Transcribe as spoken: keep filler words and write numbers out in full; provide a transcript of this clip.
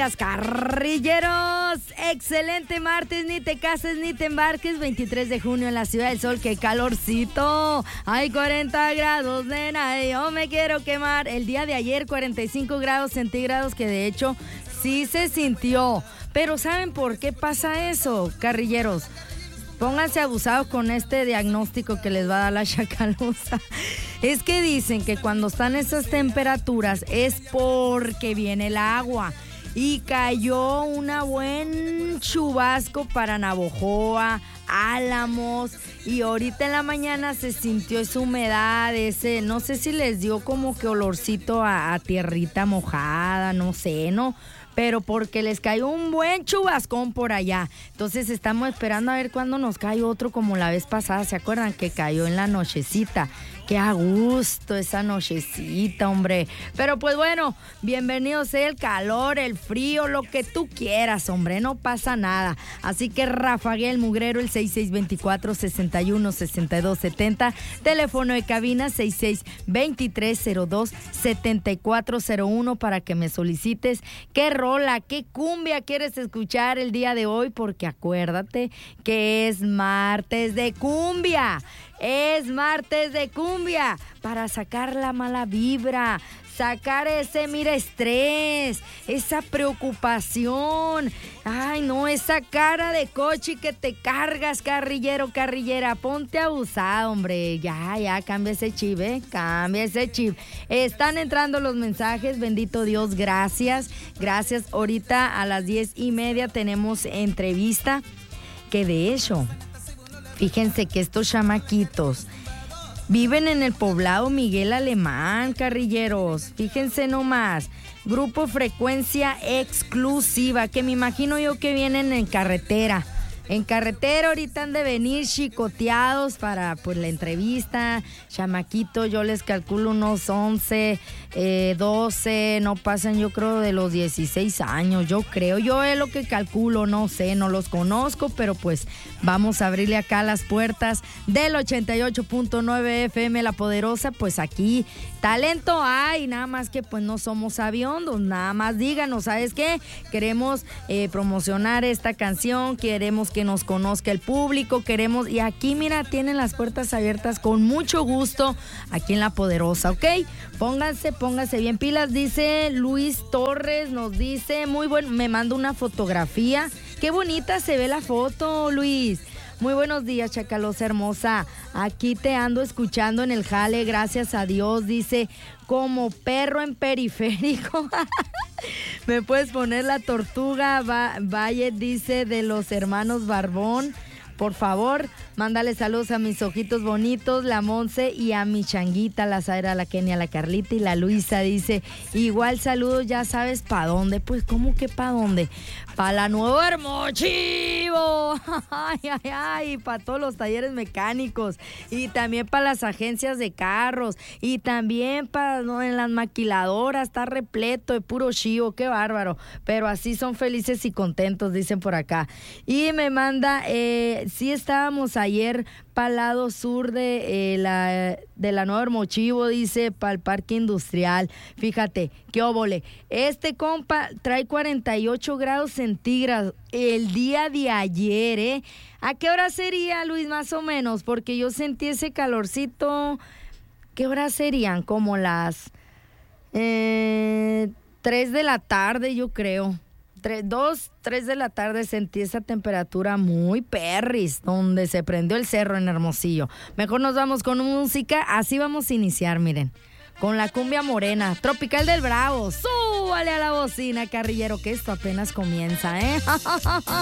días, carrilleros. Excelente martes, ni te cases ni te embarques. veintitrés de junio en la Ciudad del Sol, qué calorcito. Hay cuarenta grados, nena, yo me quiero quemar. El día de ayer, cuarenta y cinco grados centígrados, que de hecho sí se sintió. Pero ¿saben por qué pasa eso, carrilleros? Pónganse abusados con este diagnóstico que les va a dar la Chacalosa. Es que dicen que cuando están esas temperaturas es porque viene el agua. Y cayó una buen chubasco para Navojoa, Álamos. Y ahorita en la mañana se sintió esa humedad, ese, no sé si les dio como que olorcito a, a tierrita mojada, no sé, ¿no? Pero porque les cayó un buen chubascón por allá. Entonces estamos esperando a ver cuándo nos cae otro como la vez pasada. ¿Se acuerdan que cayó en la nochecita? Qué a gusto esa nochecita, hombre. Pero pues bueno, bienvenido sea el calor, el frío, lo que tú quieras, hombre. No pasa nada. Así que rafaguea el mugrero, el seis seis dos cuatro, seis uno, seis dos siete cero. Teléfono de cabina seis seis dos tres cero dos siete cuatro cero uno para que me solicites qué rola, qué cumbia quieres escuchar el día de hoy. Porque acuérdate que es martes de cumbia. Es martes de cumbia para sacar la mala vibra, sacar ese, mira, estrés, esa preocupación. Ay, no, esa cara de coche que te cargas, carrillero, carrillera. Ponte abusado, hombre. Ya, ya, cambia ese chip, ¿eh? Cambia ese chip. Están entrando los mensajes, bendito Dios, gracias. Gracias. Ahorita a las diez y media tenemos entrevista, que de hecho, fíjense que estos chamaquitos viven en el poblado Miguel Alemán, carrilleros. Fíjense nomás. Grupo Frecuencia Exclusiva, que me imagino yo que vienen en carretera. En carretera ahorita han de venir chicoteados para pues la entrevista. Chamaquito, yo les calculo unos once, eh, doce, no pasan yo creo de los dieciséis años, yo creo. Yo es lo que calculo, no sé, no los conozco, pero pues vamos a abrirle acá las puertas del ochenta y ocho punto nueve F M La Poderosa. Pues aquí talento hay, nada más que pues no somos aviondos, nada más díganos, ¿sabes qué? Queremos eh, promocionar esta canción, queremos que nos conozca el público, queremos, y aquí mira, tienen las puertas abiertas con mucho gusto aquí en La Poderosa, ¿ok? Pónganse, pónganse bien pilas. Dice Luis Torres, nos dice, muy bueno, me manda una fotografía, qué bonita se ve la foto, Luis. Muy buenos días, Chacalosa hermosa. Aquí te ando escuchando en el jale, gracias a Dios. Dice, como perro en periférico. Me puedes poner la tortuga Va- Valle, dice, de los hermanos Barbón. Por favor, mándale saludos a mis ojitos bonitos, la Monse, y a mi changuita, la Zaira, la Kenia, la Carlita y la Luisa. Dice, igual saludos, ya sabes pa' dónde. Pues, ¿cómo que pa' dónde? Pa' la Nueva Hermochivo. Ay, ay, ay, para todos los talleres mecánicos. Y también para las agencias de carros. Y también para, no, en las maquiladoras. Está repleto de puro chivo, qué bárbaro. Pero así son felices y contentos, dicen por acá. Y me manda, eh, sí estábamos ayer para el lado sur de, eh, la, de la Nueva Hermochivo, dice, para el Parque Industrial. Fíjate, qué óvole. Este compa trae cuarenta y ocho grados centígrados el día de ayer, ¿eh? ¿A qué hora sería, Luis, más o menos? Porque yo sentí ese calorcito. ¿Qué horas serían? Como las eh, tres de la tarde, yo creo. Tres, dos, tres de la tarde sentí esa temperatura muy perris, donde se prendió el cerro en Hermosillo. Mejor nos vamos con música, así vamos a iniciar, miren, con la cumbia morena, Tropical del Bravo. Súbale a la bocina, carrillero, que esto apenas comienza, ¿eh?